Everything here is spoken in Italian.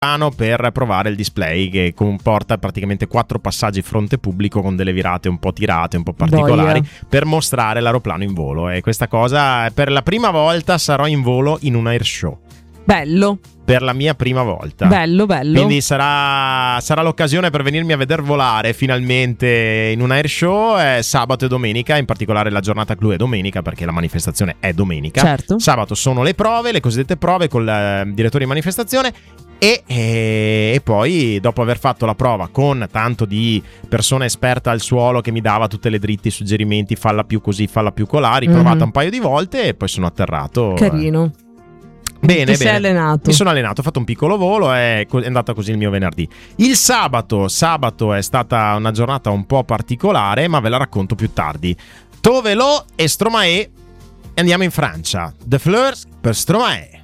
per provare il display, che comporta praticamente 4 passaggi fronte pubblico con delle virate un po' tirate, un po' particolari, per mostrare l'aeroplano in volo. E questa cosa, per la prima volta sarò in volo in un air show. Bello. Per la mia prima volta. Bello. Quindi sarà l'occasione per venirmi a veder volare finalmente in un air show, sabato e domenica, in particolare la giornata clou è domenica perché la manifestazione è domenica. Certo. Sabato sono le prove, le cosiddette prove col direttore di manifestazione. E poi, dopo aver fatto la prova con tanto di persona esperta al suolo che mi dava tutte le dritte, i suggerimenti, falla più così, falla più colà, riprovata un paio di volte e poi sono atterrato. Carino. Bene, sei allenato. Mi sono allenato, ho fatto un piccolo volo, è andata così il mio venerdì. Il sabato è stata una giornata un po' particolare, ma ve la racconto più tardi. Tovelo e Stromae, andiamo in Francia. The Fleurs per Stromae.